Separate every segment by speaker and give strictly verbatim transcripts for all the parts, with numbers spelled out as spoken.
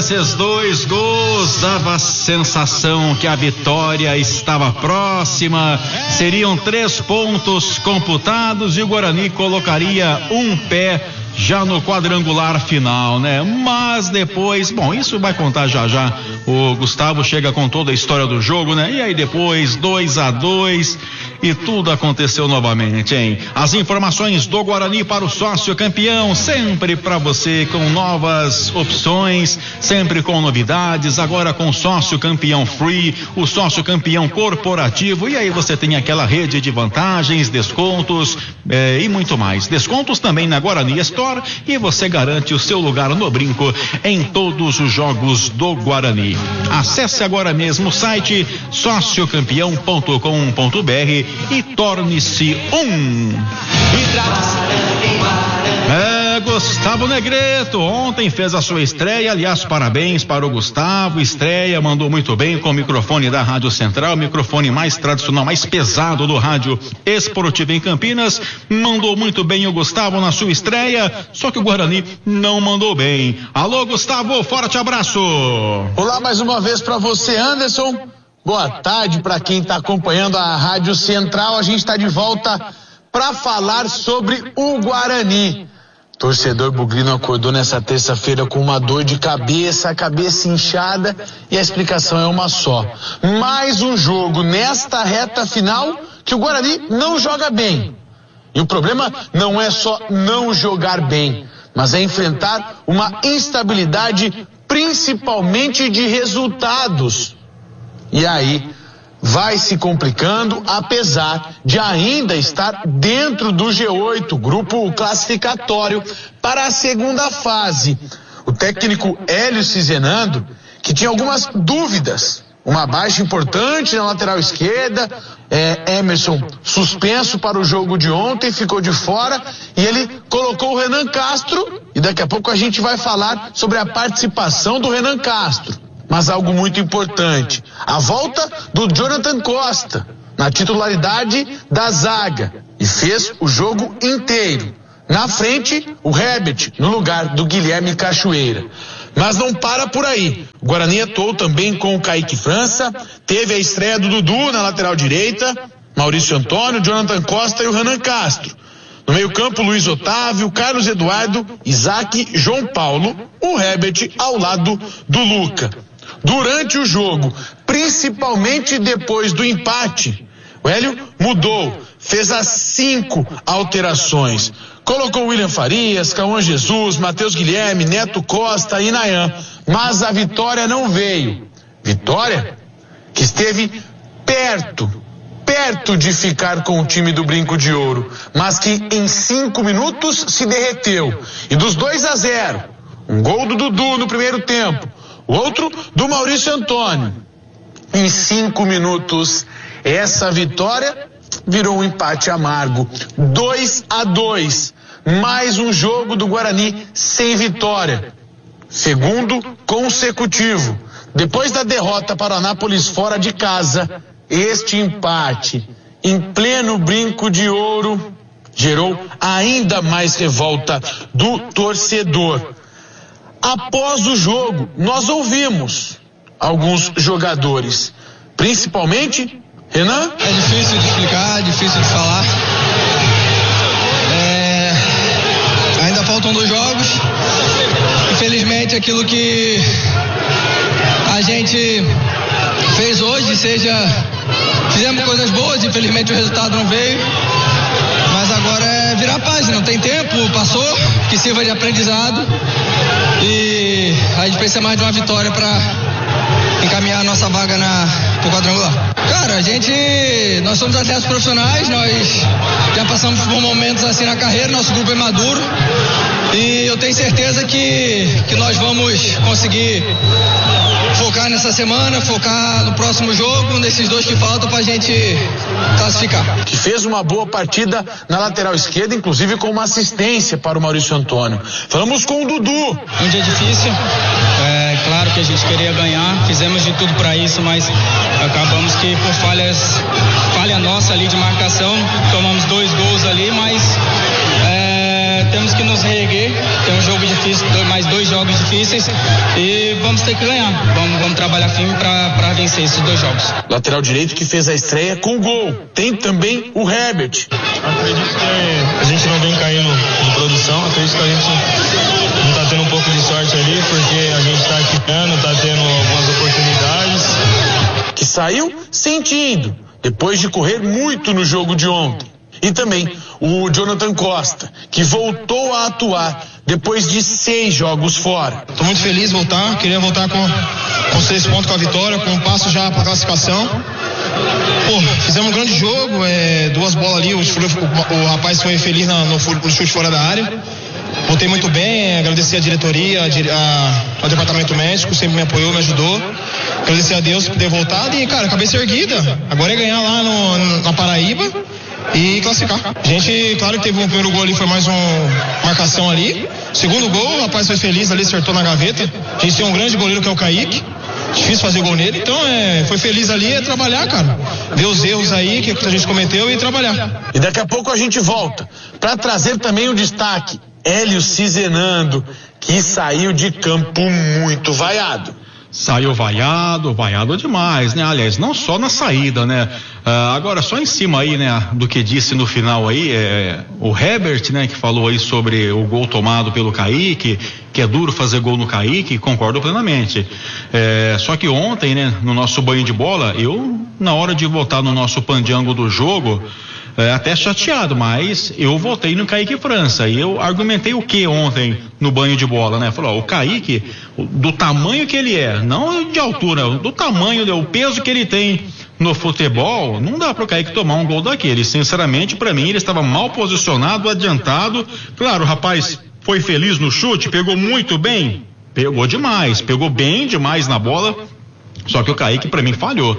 Speaker 1: esses dois gols, dava a sensação que a vitória estava próxima. Seriam três pontos computados e o Guarani colocaria um pé já no quadrangular final, né? Mas depois, bom, isso vai contar já já. O Gustavo chega com toda a história do jogo, né? E aí depois, dois a dois e tudo aconteceu novamente, hein? As informações do Guarani para o sócio campeão, sempre para você com novas opções, sempre com novidades, agora com sócio campeão free, o sócio campeão corporativo, e aí você tem aquela rede de vantagens, descontos eh, e muito mais. Descontos também na Guarani Store, e você garante o seu lugar no brinco em todos os jogos do Guarani. Acesse agora mesmo o site sócio campeão ponto com ponto br e torne-se um. É, Gustavo Negreto ontem fez a sua estreia, aliás, parabéns para o Gustavo, estreia, mandou muito bem com o microfone da Rádio Central, microfone mais tradicional, mais pesado do rádio esportivo em Campinas, mandou muito bem o Gustavo na sua estreia, só que o Guarani não mandou bem. Alô, Gustavo, forte abraço.
Speaker 2: Olá mais uma vez para você, Anderson. Boa tarde para quem está acompanhando a Rádio Central. A gente está de volta para falar sobre o Guarani. Torcedor bugrino acordou nessa terça-feira com uma dor de cabeça, a cabeça inchada, e a explicação é uma só. Mais um jogo nesta reta final que o Guarani não joga bem. E o problema não é só não jogar bem, mas é enfrentar uma instabilidade principalmente de resultados. E aí vai se complicando, apesar de ainda estar dentro do G oito, grupo classificatório para a segunda fase. O técnico Hélio Cizenando, que tinha algumas dúvidas, uma baixa importante na lateral esquerda, é, Emerson suspenso para o jogo de ontem, ficou de fora, e ele colocou o Renan Castro, e daqui a pouco a gente vai falar sobre a participação do Renan Castro. Mas algo muito importante, a volta do Jonathan Costa na titularidade da zaga, e fez o jogo inteiro. Na frente, o Herbert no lugar do Guilherme Cachoeira. Mas não para por aí. O Guarani atuou também com o Kaique França, teve a estreia do Dudu na lateral direita, Maurício Antônio, Jonathan Costa e o Renan Castro. No meio-campo, Luiz Otávio, Carlos Eduardo, Isaac, João Paulo, o Herbert ao lado do Luca. Durante o jogo, principalmente depois do empate, o Hélio mudou, fez as cinco alterações. Colocou William Farias, Cauã Jesus, Matheus Guilherme, Neto Costa e Nayan. Mas a vitória não veio. Vitória que esteve perto, perto de ficar com o time do Brinco de Ouro, mas que em cinco minutos se derreteu. E dos dois a zero, um gol do Dudu no primeiro tempo, o outro do Maurício Antônio. Em cinco minutos, essa vitória virou um empate amargo. dois a dois. Mais um jogo do Guarani sem vitória. Segundo consecutivo. Depois da derrota para o Anápolis fora de casa, este empate em pleno Brinco de Ouro gerou ainda mais revolta do torcedor. Após o jogo, nós ouvimos alguns jogadores, principalmente Renan.
Speaker 3: É difícil de explicar, é difícil de falar. É... Ainda faltam dois jogos. Infelizmente, aquilo que a gente fez hoje, seja... Fizemos coisas boas, infelizmente o resultado não veio. Mas agora é virar a página, não tem tempo, passou, que sirva de aprendizado. E a gente precisa mais de uma vitória para encaminhar a nossa vaga na, pro quadrangular. Cara, a gente, nós somos atletas profissionais, nós já passamos por momentos assim na carreira, nosso grupo é maduro e eu tenho certeza que, que nós vamos conseguir focar nessa semana, focar no próximo jogo, um desses dois que faltam pra gente classificar.
Speaker 2: Que fez uma boa partida na lateral esquerda, inclusive com uma assistência para o Maurício Antônio. Falamos com o Dudu.
Speaker 4: Um dia difícil, é claro que a gente queria ganhar, fizemos de tudo para isso, mas acabamos que por falhas, falha nossa ali de marcação, tomamos dois gols ali, mas é, temos que nos reerguer, tem um jogo difícil, mais dois jogos difíceis e vamos ter que ganhar, vamos, vamos trabalhar firme para vencer esses dois jogos.
Speaker 2: Lateral direito que fez a estreia com gol, tem também o Herbert.
Speaker 5: Acredito que a gente não vem caindo de produção, acredito que a gente não está tendo um pouco de sorte ali, porque a gente está quicando, está tendo algumas oportunidades.
Speaker 2: Que saiu sentindo, depois de correr muito no jogo de ontem. E também o Jonathan Costa, que voltou a atuar depois de seis jogos fora.
Speaker 3: Estou muito feliz de voltar, queria voltar com, com seis pontos com a vitória, com um passo já para a classificação. Pô, fizemos um grande jogo, é, duas bolas ali, o, o, o rapaz foi feliz na, no, no chute fora da área. Voltei muito bem, agradecer a diretoria, a, a, ao departamento médico, sempre me apoiou, me ajudou. Agradecer a Deus por ter voltado e, cara, cabeça erguida. Agora é ganhar lá no, na Paraíba e classificar. A gente, claro que teve um primeiro gol ali, foi mais uma marcação ali. Segundo gol, o rapaz foi feliz ali, acertou na gaveta. A gente tem um grande goleiro que é o Kaique. Difícil fazer gol nele, então é, foi feliz ali, é trabalhar, cara. Ver os erros aí que a gente cometeu e trabalhar.
Speaker 2: E daqui a pouco a gente volta para trazer também o destaque. Hélio Cizenando, que saiu de campo muito vaiado.
Speaker 1: Saiu vaiado, vaiado demais, né? Aliás, não só na saída, né? Ah, agora, só em cima aí, né, do que disse no final aí, é, o Herbert, né, que falou aí sobre o gol tomado pelo Kaique, que é duro fazer gol no Kaique, concordo plenamente. É, só que ontem, né, no nosso banho de bola, eu, na hora de votar no nosso pandiango do jogo, É, até chateado, mas eu votei no Kaique França e eu argumentei o que ontem no banho de bola, né? Falou, ó, o Kaique, do tamanho que ele é, não de altura, do tamanho, o peso que ele tem no futebol, não dá pro Kaique tomar um gol daquele. Sinceramente, para mim, ele estava mal posicionado, adiantado. Claro, o rapaz foi feliz no chute, pegou muito bem, pegou demais, pegou bem demais na bola, só que o Kaique, para mim, falhou.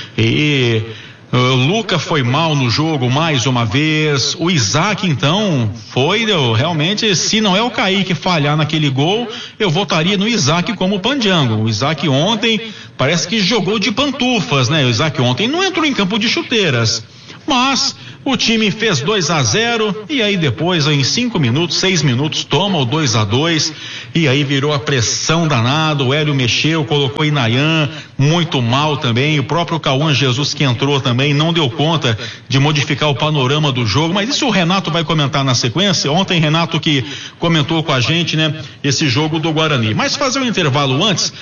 Speaker 1: E o Luca foi mal no jogo mais uma vez. O Isaac, então, foi realmente, se não é o Kaique falhar naquele gol, eu votaria no Isaac como pandiango. O Isaac ontem parece que jogou de pantufas, né? O Isaac ontem não entrou em campo de chuteiras, mas o time fez dois a zero e aí depois, em cinco minutos, seis minutos, toma o dois a dois e aí virou a pressão danada. O Hélio mexeu, colocou Inayan muito mal também. O próprio Cauã Jesus, que entrou também, não deu conta de modificar o panorama do jogo. Mas isso o Renato vai comentar na sequência. Ontem, Renato que comentou com a gente, né, esse jogo do Guarani. Mas fazer um intervalo antes,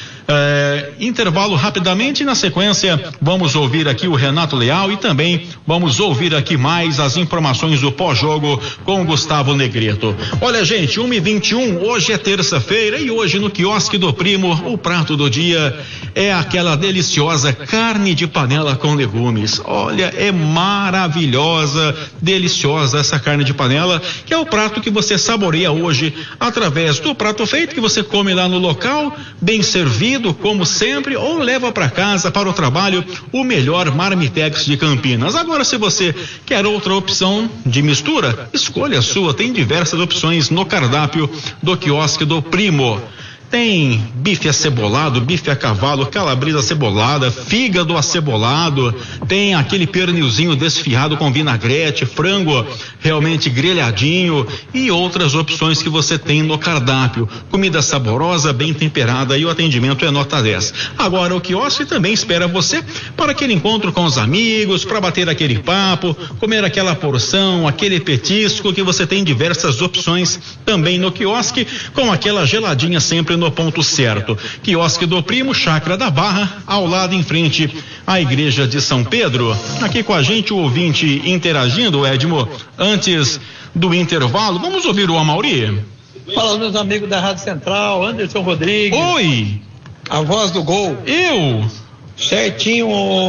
Speaker 1: é, intervalo rapidamente e na sequência vamos ouvir aqui o Renato Leal e também vamos ouvir aqui mais mais as informações do pós-jogo com o Gustavo Negrito. Olha, gente, uma e vinte e um, hoje é terça-feira e hoje no quiosque do Primo, o prato do dia é aquela deliciosa carne de panela com legumes. Olha, é maravilhosa, deliciosa essa carne de panela, que é o prato que você saboreia hoje através do prato feito que você come lá no local, bem servido, como sempre, ou leva para casa, para o trabalho, o melhor marmitex de Campinas. Agora, se você quer outra opção de mistura, escolha a sua, tem diversas opções no cardápio do quiosque do Primo. Tem bife acebolado, bife a cavalo, calabresa acebolada, fígado acebolado, tem aquele pernilzinho desfiado com vinagrete, frango realmente grelhadinho e outras opções que você tem no cardápio. Comida saborosa, bem temperada e o atendimento é nota dez. Agora o quiosque também espera você para aquele encontro com os amigos, para bater aquele papo, comer aquela porção, aquele petisco, que você tem diversas opções também no quiosque, com aquela geladinha sempre no ponto certo. Quiosque do Primo, Chácara da Barra, ao lado em frente à Igreja de São Pedro. Aqui com a gente o ouvinte interagindo, Edmo, antes do intervalo. Vamos ouvir o Amauri.
Speaker 6: Fala, meus amigos da Rádio Central, Anderson Rodrigues.
Speaker 1: Oi!
Speaker 6: A voz do gol.
Speaker 1: Eu!
Speaker 6: Certinho,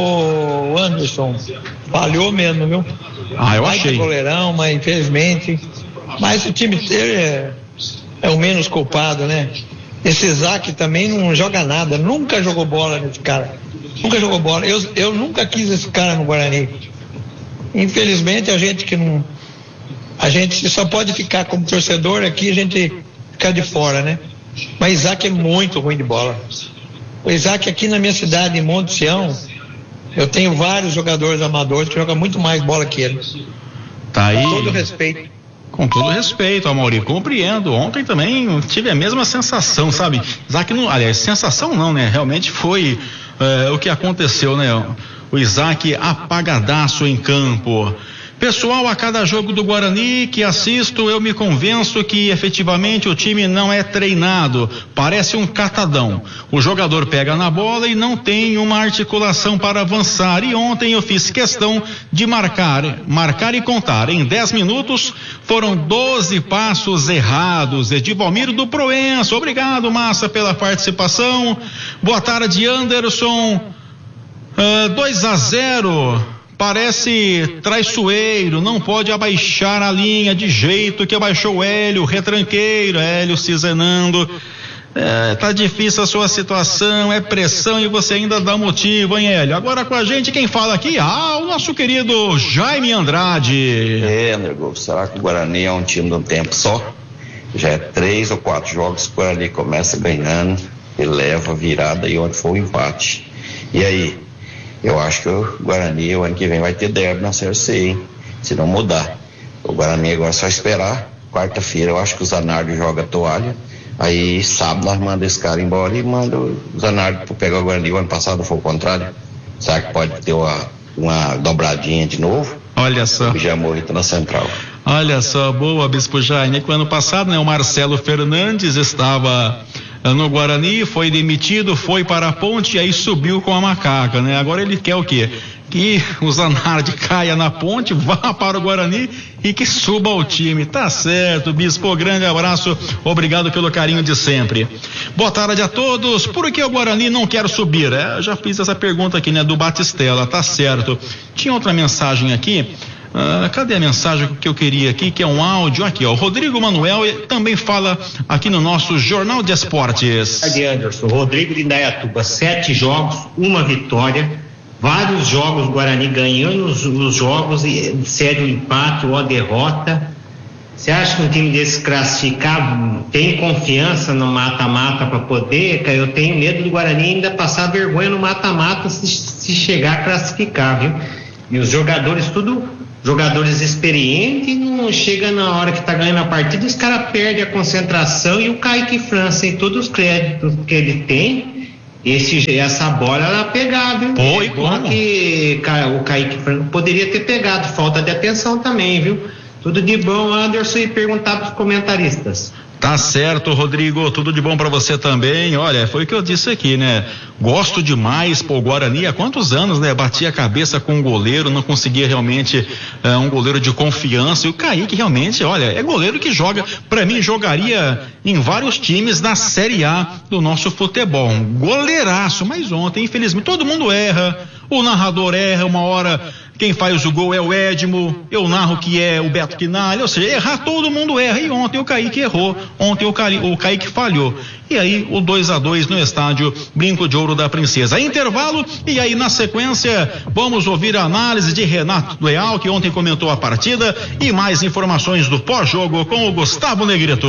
Speaker 6: o Anderson. Falhou mesmo, viu?
Speaker 1: Ah, eu
Speaker 6: Vai
Speaker 1: achei.
Speaker 6: goleirão, mas infelizmente. Mas o time dele é, é o menos culpado, né? Esse Isaac também não joga nada, nunca jogou bola nesse cara. Nunca jogou bola. Eu, eu nunca quis esse cara no Guarani. Infelizmente, a gente que não. A gente só pode ficar como torcedor aqui, a gente ficar de fora, né? Mas Isaac é muito ruim de bola. O Isaac aqui na minha cidade, em Monte Sião, eu tenho vários jogadores amadores que jogam muito mais bola que ele.
Speaker 1: Tá aí.
Speaker 6: Com todo respeito.
Speaker 1: Com todo respeito, Amaury, compreendo. Ontem também tive a mesma sensação, sabe? Isaac não, aliás, sensação não, né? Realmente foi é, o que aconteceu, né? O Isaac apagadaço em campo. Pessoal, a cada jogo do Guarani que assisto, eu me convenço que efetivamente o time não é treinado. Parece um catadão. O jogador pega na bola e não tem uma articulação para avançar. E ontem eu fiz questão de marcar, marcar e contar. Em dez minutos foram doze passos errados. Edivalmiro do Proença. Obrigado, Massa, pela participação. Boa tarde, Anderson. Uh, dois a zero. Parece traiçoeiro, não pode abaixar a linha de jeito que abaixou o Hélio, retranqueiro, Hélio cizenando. É, tá difícil a sua situação, é pressão e você ainda dá motivo, hein, Hélio? Agora com a gente, quem fala aqui? Ah, o nosso querido Jaime Andrade.
Speaker 7: É, nego, será que o Guarani é um time de um tempo só? Já é três ou quatro jogos que o Guarani começa ganhando, ele leva a virada e onde foi o empate. E aí? Eu acho que o Guarani o ano que vem vai ter derby na Série C, hein? Se não mudar. O Guarani agora é só esperar. Quarta-feira eu acho que o Zanardi joga a toalha. Aí sábado nós manda esse cara embora e manda o Zanardi para pegar o Guarani. O ano passado foi o contrário. Será que pode ter uma, uma dobradinha de novo?
Speaker 1: Olha só.
Speaker 7: O Jamori tá na central.
Speaker 1: Olha só, boa, Bispo Jaime. Que o ano passado, né, o Marcelo Fernandes estava no Guarani, foi demitido, foi para a Ponte e aí subiu com a macaca, né? Agora ele quer o quê? Que o Zanardi caia na Ponte, vá para o Guarani e que suba ao time. Tá certo, Bispo, grande abraço, obrigado pelo carinho de sempre. Boa tarde a todos. Por que o Guarani não quer subir? É, eu já fiz essa pergunta aqui, né, do Batistella, tá certo. Tinha outra mensagem aqui. Uh, cadê a mensagem que eu queria aqui, que é um áudio aqui, ó. O Rodrigo Manuel também fala aqui no nosso Jornal de Esportes.
Speaker 8: Tarde, Anderson. Rodrigo de Indaiatuba, sete jogos, uma vitória, vários jogos Guarani ganhando os, os jogos e cede um empate ou a derrota. Você acha que um time desse classificado tem confiança no mata-mata para poder? Eu tenho medo do Guarani ainda passar vergonha no mata-mata se, se chegar a classificar, viu? E os jogadores tudo jogadores experientes, não chega na hora que tá ganhando a partida, os caras perdem a concentração. E o Kaique França e todos os créditos que ele tem, esse, essa bola ela pegava, viu?
Speaker 1: Pô,
Speaker 8: é bom que o Kaique França poderia ter pegado, falta de atenção também, viu? Tudo de bom, Anderson, e perguntar pros comentaristas.
Speaker 1: Tá certo, Rodrigo, tudo de bom pra você também. Olha, foi o que eu disse aqui, né? Gosto demais, pô, Guarani há quantos anos, né? Batia a cabeça com o goleiro, não conseguia realmente é, um goleiro de confiança. E o Kaique realmente, olha, é goleiro que joga, pra mim jogaria em vários times da Série A do nosso futebol. Um goleiraço, mas ontem, infelizmente, todo mundo erra. O narrador erra, uma hora quem faz o gol é o Edmo, eu narro que é o Beto Quinalha, ou seja, errar todo mundo erra, e ontem o Kaique errou, ontem o, Cari, o Kaique falhou, e aí o dois a dois no estádio Brinco de Ouro da Princesa. Intervalo, e aí na sequência vamos ouvir a análise de Renato Leal, que ontem comentou a partida, e mais informações do pós-jogo com o Gustavo Negrito.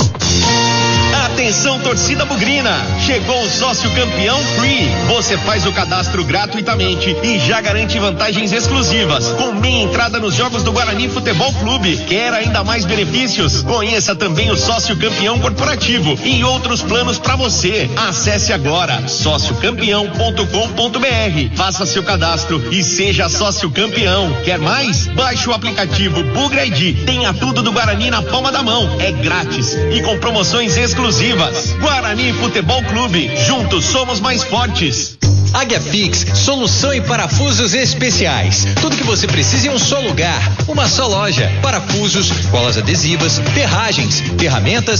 Speaker 9: Atenção, torcida bugrina, chegou o sócio campeão Free. Você faz o cadastro gratuitamente e já garante vantagens exclusivas, com meia entrada nos jogos do Guarani Futebol Clube. Quer ainda mais benefícios? Conheça também o sócio campeão corporativo e outros planos para você. Acesse agora sócio campeão ponto com ponto br, faça seu cadastro e seja sócio campeão. Quer mais? Baixe o aplicativo Bugra I D. Tenha tudo do Guarani na palma da mão. É grátis e com promoções exclusivas. Guarani Futebol Clube, juntos somos mais fortes.
Speaker 10: Águia Fix, solução em parafusos especiais. Tudo que você precisa em um só lugar, uma só loja. Parafusos, colas adesivas, ferragens, ferramentas